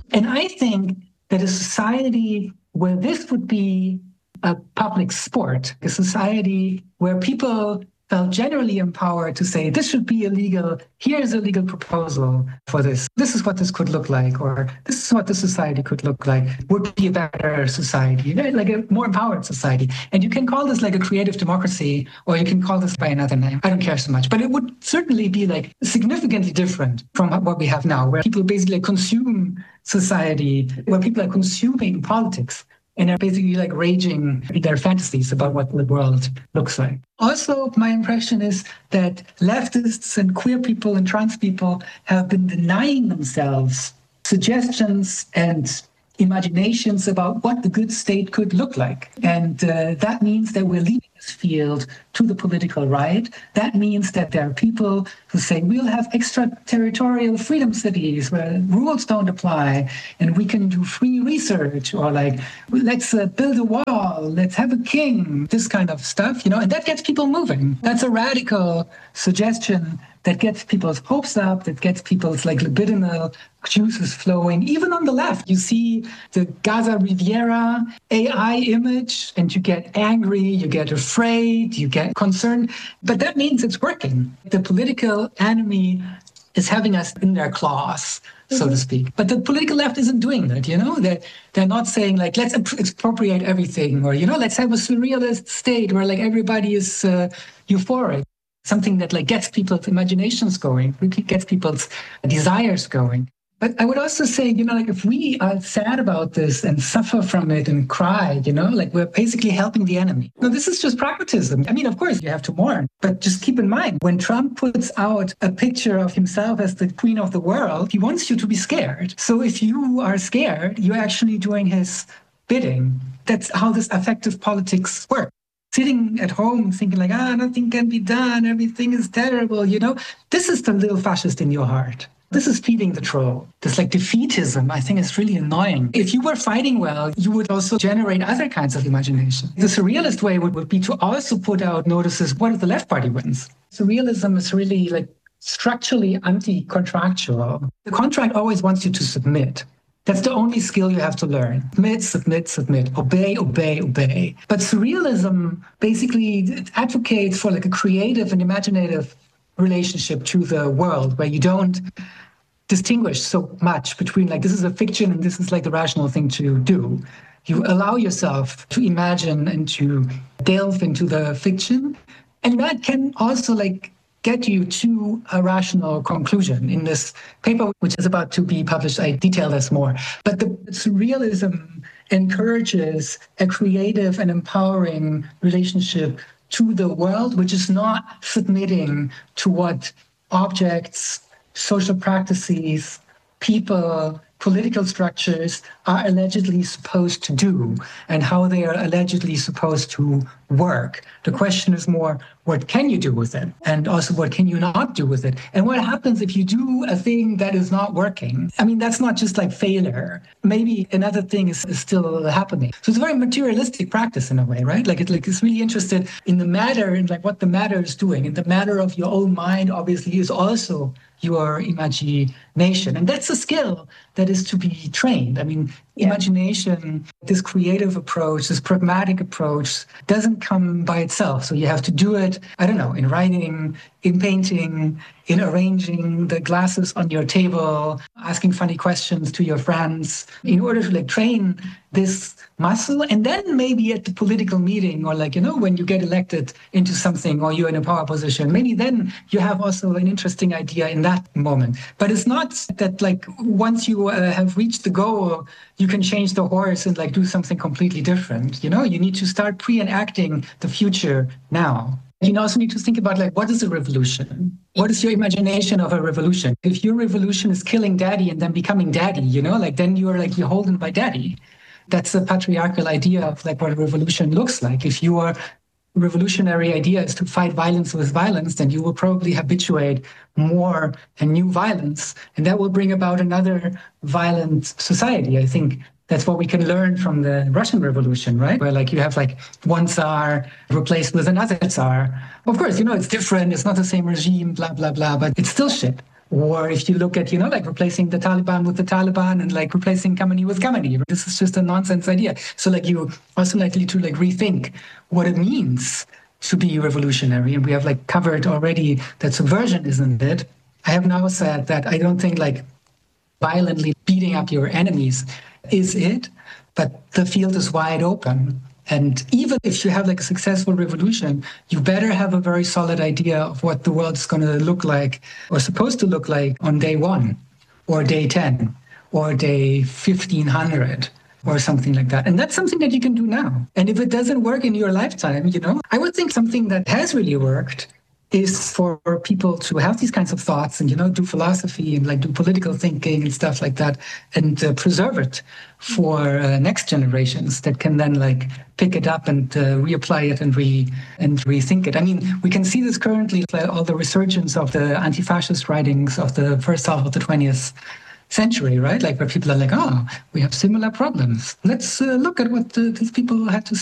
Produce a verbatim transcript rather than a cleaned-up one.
And I think that a society where this would be a public sport, a society where people felt generally empowered to say, this should be illegal, here's a legal proposal for this, this is what this could look like, or this is what the society could look like, would be a better society, like a more empowered society. And you can call this like a creative democracy, or you can call this by another name. I don't care so much. But it would certainly be like significantly different from what we have now, where people basically consume society, where people are consuming politics, and are basically like raging their fantasies about what the world looks like. Also, my impression is that leftists and queer people and trans people have been denying themselves suggestions and imaginations about what the good state could look like. And uh, that means that we're leaving this field to the political right. That means that there are people who say we'll have extraterritorial freedom cities where rules don't apply and we can do free research, or like, let's uh, build a wall, let's have a king, this kind of stuff, you know, and that gets people moving. That's a radical suggestion that gets people's hopes up, that gets people's like libidinal juices flowing. Even on the left, you see the Gaza Riviera A I image and you get angry, you get afraid, you get concerned. But that means it's working. The political enemy is having us in their claws, so mm-hmm. to speak. But the political left isn't doing that, you know? They're, they're not saying like, let's expropriate everything, or, you know, let's have a surrealist state where like everybody is uh, euphoric. Something that like gets people's imaginations going, gets people's desires going. But I would also say, you know, like if we are sad about this and suffer from it and cry, you know, like we're basically helping the enemy. No, this is just pragmatism. I mean, of course, you have to mourn, but just keep in mind, when Trump puts out a picture of himself as the queen of the world, he wants you to be scared. So if you are scared, you're actually doing his bidding. That's how this affective politics works. Sitting at home thinking like, ah, nothing can be done, everything is terrible, you know, this is the little fascist in your heart. This is feeding the troll. This like defeatism, I think, is really annoying. If you were fighting well, you would also generate other kinds of imagination. The surrealist way would, would be to also put out notices, what if the left party wins? Surrealism is really like structurally anti-contractual. The contract always wants you to submit. That's the only skill you have to learn. Submit, submit, submit, obey, obey, obey. But surrealism basically advocates for like a creative and imaginative relationship to the world where you don't distinguish so much between like this is a fiction and this is like the rational thing to do. You allow yourself to imagine and to delve into the fiction, and that can also like get you to a rational conclusion. In this paper, which is about to be published, I detail this more. But the surrealism encourages a creative and empowering relationship to the world, which is not submitting to what objects, social practices, people, political structures are allegedly supposed to do and how they are allegedly supposed to work. The question is more, what can you do with it? And also, what can you not do with it? And what happens if you do a thing that is not working? I mean, that's not just like failure. Maybe another thing is, is still happening. So it's a very materialistic practice in a way, right? Like, it, like it's really interested in the matter and like what the matter is doing. And the matter of your own mind, obviously, is also your imagination. And that's a skill that is to be trained. I mean, yeah. Imagination, this creative approach, this pragmatic approach doesn't come by itself. So you have to do it, I don't know, in writing, in painting, in arranging the glasses on your table, asking funny questions to your friends, in order to like train this muscle. And then maybe at the political meeting, or like, you know, when you get elected into something or you're in a power position, maybe then you have also an interesting idea in that moment. But it's not that like once you uh, have reached the goal, you can change the horse and like do something completely different. You know, you need to start pre-enacting the future now. You also need to think about like, what is a revolution? What is your imagination of a revolution? If your revolution is killing daddy and then becoming daddy, you know, like then you're like beholden by daddy. That's the patriarchal idea of like what a revolution looks like. If your revolutionary idea is to fight violence with violence, then you will probably habituate more and new violence. And that will bring about another violent society. I think that's what we can learn from the Russian Revolution, right? Where like you have like one Tsar replaced with another Tsar. Of course, you know, it's different. It's not the same regime, blah, blah, blah, but it's still shit. Or if you look at, you know, like replacing the Taliban with the Taliban and like replacing Khamenei with Khamenei, this is just a nonsense idea. So like you also likely to like rethink what it means to be revolutionary. And we have like covered already that subversion isn't it. I have now said that I don't think like violently beating up your enemies is it, but the field is wide open. And even if you have like a successful revolution, you better have a very solid idea of what the world is going to look like or supposed to look like on day one or day ten or day fifteen hundred or something like that. And that's something that you can do now. And if it doesn't work in your lifetime, you know, I would think something that has really worked is for people to have these kinds of thoughts and, you know, do philosophy and like do political thinking and stuff like that and uh, preserve it for uh, next generations that can then like pick it up and uh, reapply it and re and rethink it. I mean, we can see this currently, like, all the resurgence of the anti-fascist writings of the first half of the twentieth century, right? Like where people are like, oh, we have similar problems. Let's uh, look at what uh, these people had to say.